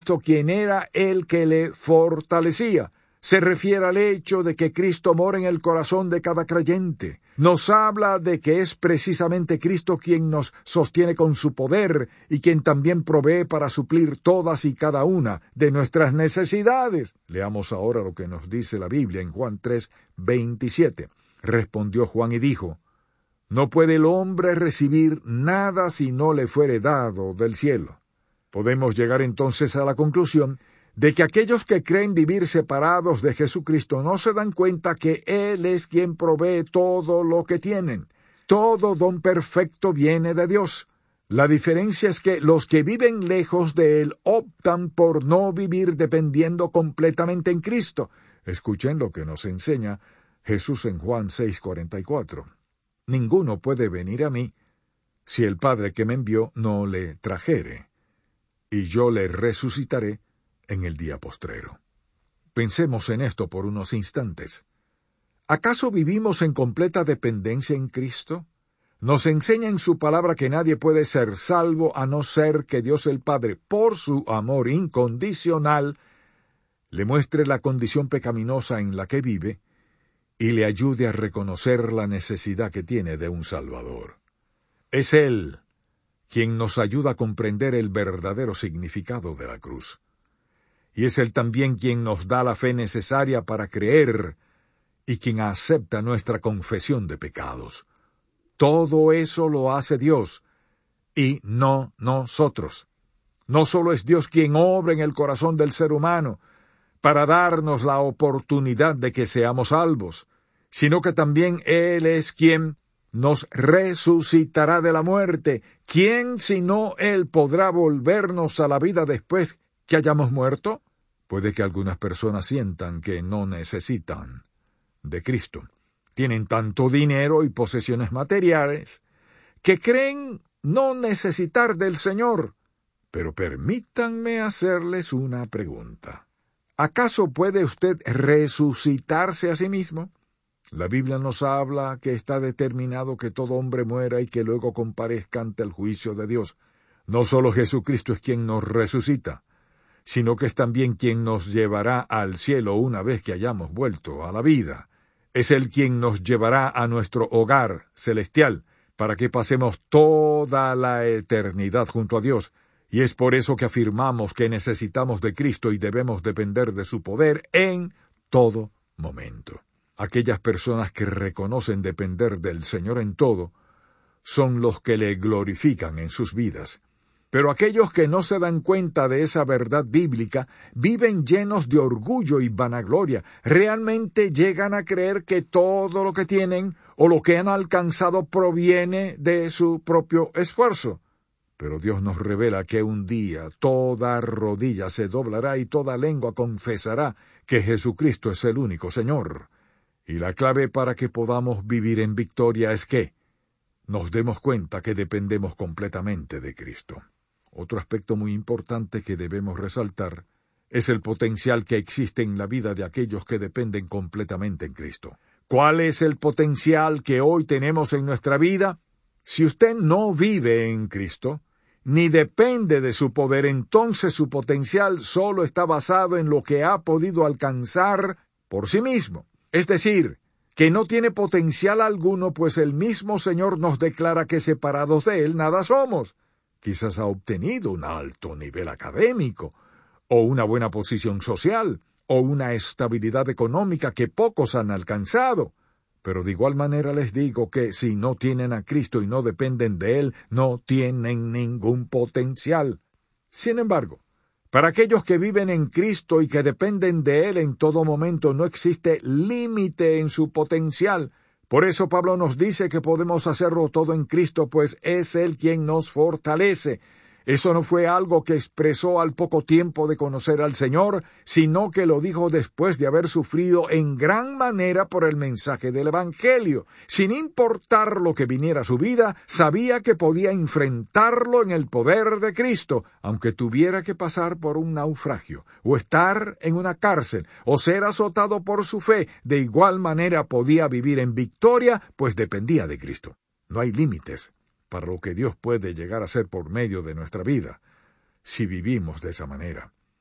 quien era el que le fortalecía. Se refiere al hecho de que Cristo mora en el corazón de cada creyente. Nos habla de que es precisamente Cristo quien nos sostiene con su poder y quien también provee para suplir todas y cada una de nuestras necesidades. Leamos ahora lo que nos dice la Biblia en Juan 3:27. Respondió Juan y dijo: No puede el hombre recibir nada si no le fuere dado del cielo. Podemos llegar entonces a la conclusión de que aquellos que creen vivir separados de Jesucristo no se dan cuenta que Él es quien provee todo lo que tienen. Todo don perfecto viene de Dios. La diferencia es que los que viven lejos de Él optan por no vivir dependiendo completamente en Cristo. Escuchen lo que nos enseña Jesús en Juan 6:44. Ninguno puede venir a mí si el Padre que me envió no le trajere, y yo le resucitaré en el día postrero. Pensemos en esto por unos instantes. ¿Acaso vivimos en completa dependencia en Cristo? Nos enseña en su palabra que nadie puede ser salvo a no ser que Dios el Padre, por su amor incondicional, le muestre la condición pecaminosa en la que vive y le ayude a reconocer la necesidad que tiene de un Salvador. Es Él quien nos ayuda a comprender el verdadero significado de la cruz. Y es Él también quien nos da la fe necesaria para creer y quien acepta nuestra confesión de pecados. Todo eso lo hace Dios, y no nosotros. No solo es Dios quien obra en el corazón del ser humano para darnos la oportunidad de que seamos salvos, sino que también Él es quien nos resucitará de la muerte. ¿Quién sino Él podrá volvernos a la vida después que hayamos muerto? Puede que algunas personas sientan que no necesitan de Cristo. Tienen tanto dinero y posesiones materiales que creen no necesitar del Señor. Pero permítanme hacerles una pregunta. ¿Acaso puede usted resucitarse a sí mismo? La Biblia nos habla que está determinado que todo hombre muera y que luego comparezca ante el juicio de Dios. No solo Jesucristo es quien nos resucita, sino que es también quien nos llevará al cielo una vez que hayamos vuelto a la vida. Es Él quien nos llevará a nuestro hogar celestial, para que pasemos toda la eternidad junto a Dios, y es por eso que afirmamos que necesitamos de Cristo y debemos depender de su poder en todo momento. Aquellas personas que reconocen depender del Señor en todo, son los que le glorifican en sus vidas. Pero aquellos que no se dan cuenta de esa verdad bíblica, viven llenos de orgullo y vanagloria. Realmente llegan a creer que todo lo que tienen o lo que han alcanzado proviene de su propio esfuerzo. Pero Dios nos revela que un día toda rodilla se doblará y toda lengua confesará que Jesucristo es el único Señor. Y la clave para que podamos vivir en victoria es que nos demos cuenta que dependemos completamente de Cristo. Otro aspecto muy importante que debemos resaltar es el potencial que existe en la vida de aquellos que dependen completamente en Cristo. ¿Cuál es el potencial que hoy tenemos en nuestra vida? Si usted no vive en Cristo, ni depende de su poder, entonces su potencial solo está basado en lo que ha podido alcanzar por sí mismo. Es decir, que no tiene potencial alguno, pues el mismo Señor nos declara que separados de Él nada somos. Quizás ha obtenido un alto nivel académico, o una buena posición social, o una estabilidad económica que pocos han alcanzado. Pero de igual manera les digo que si no tienen a Cristo y no dependen de Él, no tienen ningún potencial. Sin embargo, para aquellos que viven en Cristo y que dependen de Él en todo momento, no existe límite en su potencial. Por eso Pablo nos dice que podemos hacerlo todo en Cristo, pues es Él quien nos fortalece. Eso no fue algo que expresó al poco tiempo de conocer al Señor, sino que lo dijo después de haber sufrido en gran manera por el mensaje del Evangelio. Sin importar lo que viniera a su vida, sabía que podía enfrentarlo en el poder de Cristo, aunque tuviera que pasar por un naufragio, o estar en una cárcel, o ser azotado por su fe. De igual manera podía vivir en victoria, pues dependía de Cristo. No hay límites para lo que Dios puede llegar a hacer por medio de nuestra vida, si vivimos de esa manera.